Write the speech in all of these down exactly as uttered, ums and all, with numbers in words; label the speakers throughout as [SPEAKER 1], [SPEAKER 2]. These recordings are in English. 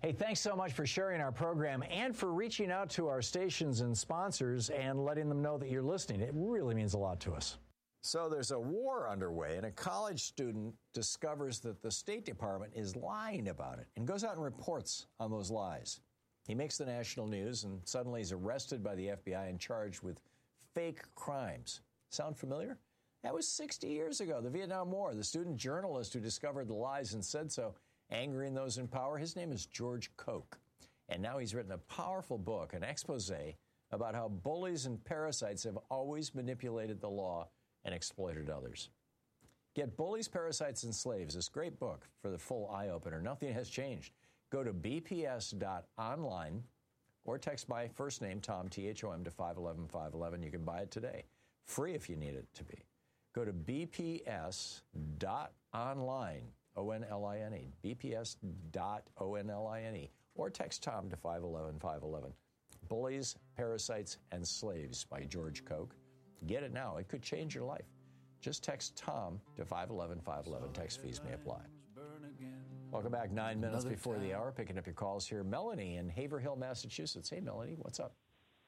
[SPEAKER 1] Hey, thanks so much for sharing our program and for reaching out to our stations and sponsors and letting them know that you're listening. It really means a lot to us. So there's a war underway, and a college student discovers that the State Department is lying about it and goes out and reports on those lies. He makes the national news, and suddenly he's arrested by the F B I and charged with fake crimes. Sound familiar? That was sixty years ago, the Vietnam War. The student journalist who discovered the lies and said so, angering those in power. His name is George Koch. And now he's written a powerful book, an expose about how bullies and parasites have always manipulated the law and exploited others. Get Bullies, Parasites, and Slaves, this great book for the full eye-opener. Nothing has changed. Go to b p s dot online or text my first name, Tom, T H O M, to five one one, five one one. You can buy it today. Free if you need it to be. Go to b p s dot online, O N L I N E, b p s dot O N L I N E, or text Tom to five one one, five one one. Bullies, Parasites, and Slaves by George Koch. Get it now. It could change your life. Just text Tom to five one one, five one one. Text fees may apply. Welcome back. Nine minutes before the hour. Picking up your calls here. Melanie in Haverhill, Massachusetts. Hey, Melanie, what's up?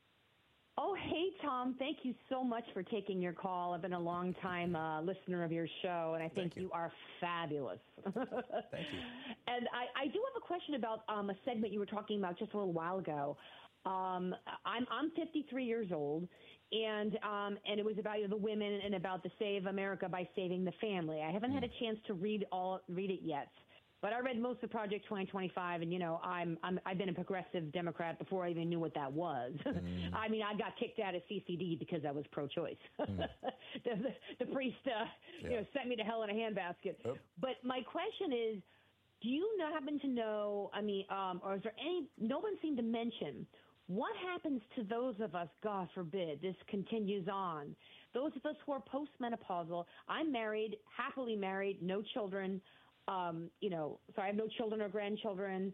[SPEAKER 2] Oh, hey, Tom. Thank you so much for taking your call. I've been a long time uh, listener of your show, and I think you. you are fabulous.
[SPEAKER 1] Thank you.
[SPEAKER 2] And I, I do have a question about um, a segment you were talking about just a little while ago. Um, I'm, I'm fifty-three years old, and um, and it was about you know, the women and about the Save America by Saving the Family. I haven't mm. had a chance to read all read it yet, but I read most of Project twenty twenty-five, and you know I'm, I'm I've been a progressive Democrat before I even knew what that was. Mm. I mean, I got kicked out of C C D because I was pro-choice. Mm. the, the, the priest, uh, yeah. you know, sent me to hell in a handbasket. Oh. But my question is, do you know, happen to know? I mean, um, or is there any? No one seemed to mention. What happens to those of us, God forbid, this continues on, those of us who are postmenopausal? I'm married, happily married, no children, um, you know, so I have no children or grandchildren.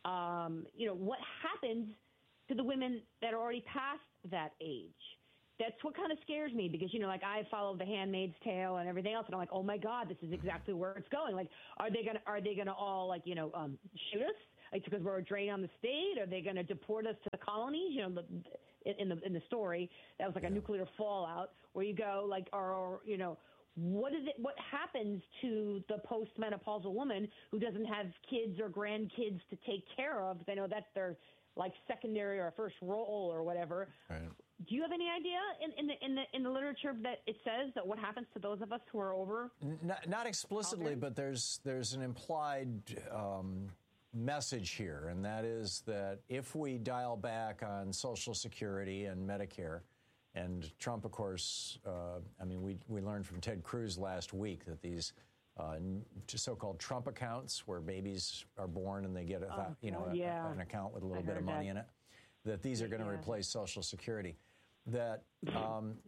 [SPEAKER 2] Um, you know, what happens to the women that are already past that age? That's what kind of scares me because, you know, like I follow The Handmaid's Tale and everything else, and I'm like, oh, my God, this is exactly where it's going. Like, are they going to are they going to all, like, you know, um, shoot us? Like, because we're a drain on the state? Are they going to deport us to the colonies? You know, the, in the in the story, that was like a nuclear fallout where you go, like, or, or you know, what is it? What happens to the postmenopausal woman who doesn't have kids or grandkids to take care of? Because I know that's their like secondary or first role or whatever. Right. Do you have any idea in, in the in the in the literature that it says that what happens to those of us who are over?
[SPEAKER 1] Not, not explicitly, but there's there's an implied um, message here, and that is that if we dial back on Social Security and Medicare, and Trump, of course, uh, I mean, we we learned from Ted Cruz last week that these uh, so-called Trump accounts, where babies are born and they get a, oh, you know
[SPEAKER 2] yeah.
[SPEAKER 1] a, an account with a little bit of money that. in it, that these are going to yeah. replace Social Security. That um,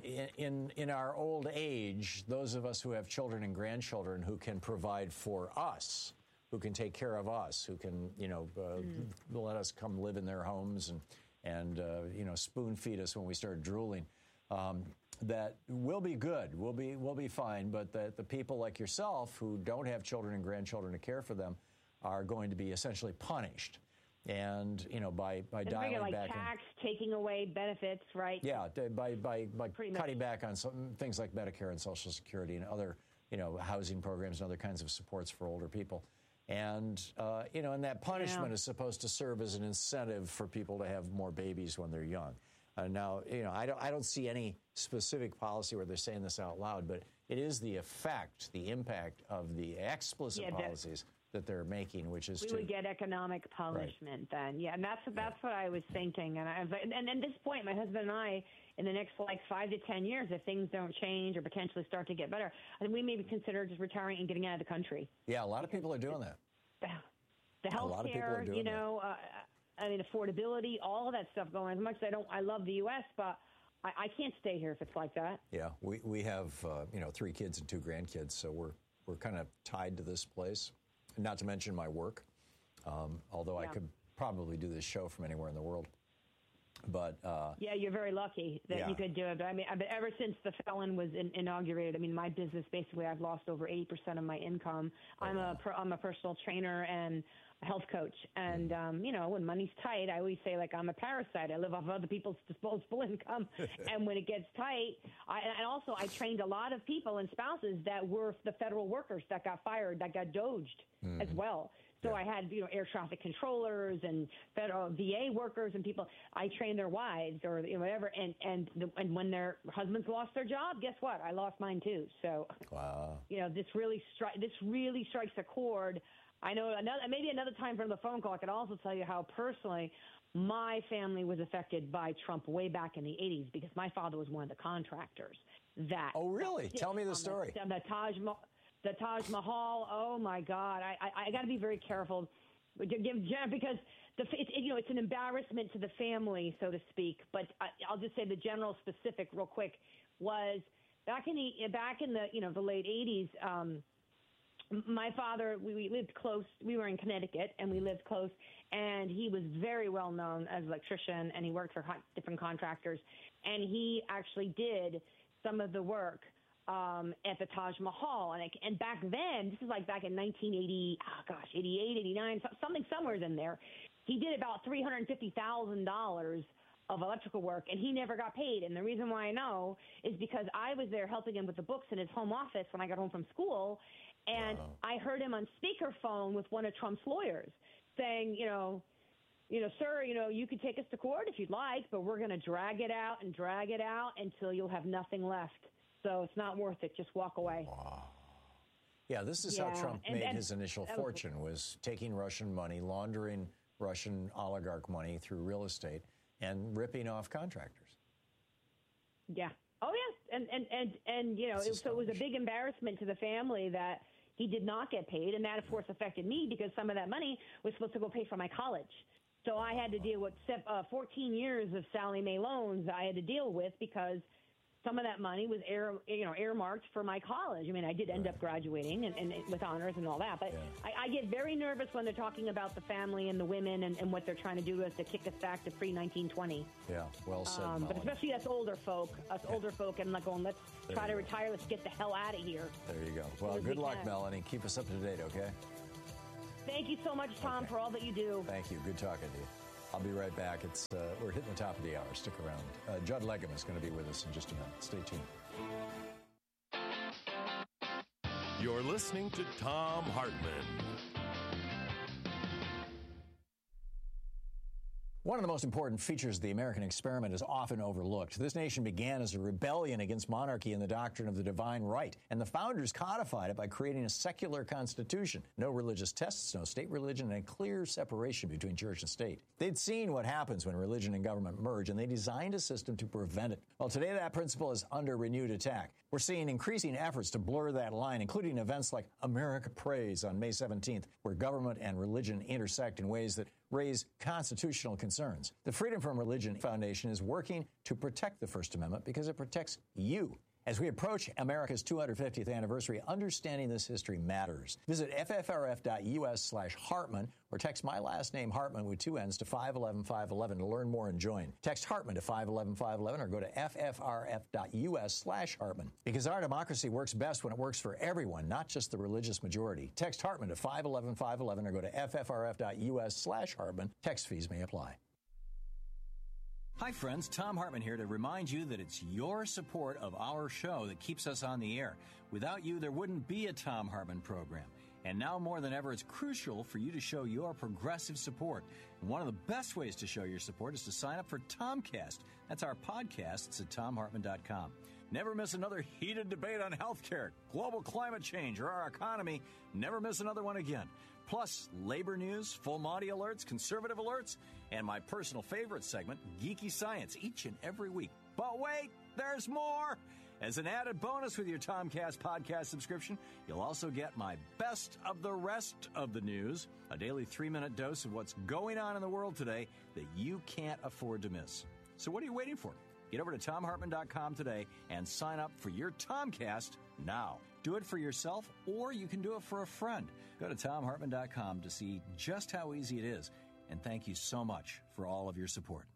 [SPEAKER 1] in in our old age, those of us who have children and grandchildren who can provide for us, who can take care of us, who can, you know, uh, mm. let us come live in their homes and, and uh, you know, spoon feed us when we start drooling, um, that will be good, we'll be, we'll be fine, but that the people like yourself who don't have children and grandchildren to care for them are going to be essentially punished. And, you know, by, by dialing
[SPEAKER 2] like
[SPEAKER 1] back...
[SPEAKER 2] tax, in, taking away benefits, right?
[SPEAKER 1] Yeah, by, by, by cutting much. back on some things like Medicare and Social Security and other, you know, housing programs and other kinds of supports for older people. And, uh, you know, and that punishment yeah. is supposed to serve as an incentive for people to have more babies when they're young. Uh, now, you know, I don't, I don't see any specific policy where they're saying this out loud, but it is the effect, the impact of the explicit yeah, policies that they're making, which is
[SPEAKER 2] we
[SPEAKER 1] to...
[SPEAKER 2] would get economic punishment
[SPEAKER 1] right.
[SPEAKER 2] then. Yeah, and that's that's yeah. what I was thinking. And, I was, and, and at this point, my husband and I, in the next, like, five to ten years, if things don't change or potentially start to get better, I think we maybe consider just retiring and getting out of the country.
[SPEAKER 1] Yeah, a lot of people are doing that.
[SPEAKER 2] The health care, you know, uh, I mean, affordability, all of that stuff going. As much as I don't, I love the U S, but I, I can't stay here if it's like that.
[SPEAKER 1] Yeah, we we have uh, you know three kids and two grandkids, so we're we're kind of tied to this place. Not to mention my work, um, although yeah. I could probably do this show from anywhere in the world. But uh,
[SPEAKER 2] yeah, you're very lucky that
[SPEAKER 1] yeah.
[SPEAKER 2] you could do it. But I mean, but ever since the felon was in, inaugurated, I mean, my business basically, I've lost over eighty percent of my income. Oh, I'm wow. a pro, I'm a personal trainer and a health coach, and um, you know, when money's tight, I always say like I'm a parasite. I live off other people's disposable income, and when it gets tight, I, and also I trained a lot of people and spouses that were the federal workers that got fired, that got doged mm. as well. So yeah. I had, you know, air traffic controllers and federal V A workers and people. I trained their wives or you know, whatever, and and the, and when their husbands lost their job, guess what? I lost mine too. So,
[SPEAKER 1] wow.
[SPEAKER 2] you know, this really stri- this really strikes a chord. I know another maybe another time from the phone call, I could also tell you how personally my family was affected by Trump way back in the eighties because my father was one of the contractors that.
[SPEAKER 1] Oh, really? Tell me the story.
[SPEAKER 2] The, the Taj Mahal. The Taj Mahal, oh my God! I I, I got to be very careful, because the it, you know it's an embarrassment to the family, so to speak. But I, I'll just say the general specific real quick was back in the back in the you know the late eighties. Um, my father, we, we lived close. We were in Connecticut, and we lived close. And he was very well known as an electrician, and he worked for co- different contractors. And he actually did some of the work Um, at the Taj Mahal. And, I, and back then, this is like back in nineteen eighty, oh gosh, eighty-eight, eighty-nine, something somewhere in there. He did about three hundred fifty thousand dollars of electrical work, and he never got paid. And the reason why I know is because I was there helping him with the books in his home office when I got home from school, and wow. I heard him on speakerphone with one of Trump's lawyers saying, you know, you know, sir, you know, you could take us to court if you'd like, but we're going to drag it out and drag it out until you'll have nothing left. So it's not worth it. Just walk away.
[SPEAKER 1] Wow. Yeah, this is yeah. how Trump and, made and, his initial was, fortune, was taking Russian money, laundering Russian oligarch money through real estate, and ripping off contractors.
[SPEAKER 2] Yeah. Oh, yes. And, and, and, and you know, it, so it was a big embarrassment to the family that he did not get paid. And that, of course, affected me because some of that money was supposed to go pay for my college. So I had to deal with uh, fourteen years of Sallie Mae loans I had to deal with because some of that money was air, you know, earmarked for my college. I mean, I did end right. up graduating and, and with honors and all that. But yeah. I, I get very nervous when they're talking about the family and the women and, and what they're trying to do to us to kick us back to pre nineteen twenty.
[SPEAKER 1] Yeah, well said, um,
[SPEAKER 2] But especially us older folk, us yeah. older folk, and like going, let's there try to go. retire. Let's get the hell out of here.
[SPEAKER 1] There you go. Well, good we luck, can. Melanie. Keep us up to date, okay?
[SPEAKER 2] Thank you so much, Tom, okay. for all that you do.
[SPEAKER 1] Thank you. Good talking to you. I'll be right back. It's uh, we're hitting the top of the hour. Stick around. Uh, Judd Legum is going to be with us in just a minute. Stay tuned.
[SPEAKER 3] You're listening to Thom Hartmann.
[SPEAKER 1] One of the most important features of the American experiment is often overlooked. This nation began as a rebellion against monarchy and the doctrine of the divine right, and the founders codified it by creating a secular constitution. No religious tests, no state religion, and a clear separation between church and state. They'd seen what happens when religion and government merge, and they designed a system to prevent it. Well, today that principle is under renewed attack. We're seeing increasing efforts to blur that line, including events like America Prays on May seventeenth, where government and religion intersect in ways that raise constitutional concerns. The Freedom from Religion Foundation is working to protect the First Amendment because it protects you. As we approach America's two hundred fiftieth anniversary, understanding this history matters. Visit ffrf.us slash Hartman or text my last name Hartman with two N's to five one one five one one to learn more and join. Text Hartman to five one one five one one or go to ffrf.us slash Hartman. Because our democracy works best when it works for everyone, not just the religious majority. Text Hartman to five one one five one one or go to ffrf.us slash Hartman. Text fees may apply.
[SPEAKER 4] Hi, friends. Thom Hartmann here to remind you that it's your support of our show that keeps us on the air. Without you, there wouldn't be a Thom Hartmann program. And now more than ever, it's crucial for you to show your progressive support. And one of the best ways to show your support is to sign up for Tomcast. That's our podcast. It's at thom hartmann dot com. Never miss another heated debate on healthcare, global climate change, or our economy. Never miss another one again. Plus, labor news, full Monty alerts, conservative alerts, and my personal favorite segment, Geeky Science, each and every week. But wait, there's more! As an added bonus with your Tomcast podcast subscription, you'll also get my best of the rest of the news, a daily three-minute dose of what's going on in the world today that you can't afford to miss. So what are you waiting for? Get over to thom hartmann dot com today and sign up for your Tomcast now. Do it for yourself, or you can do it for a friend. Go to thom hartmann dot com to see just how easy it is. And thank you so much for all of your support.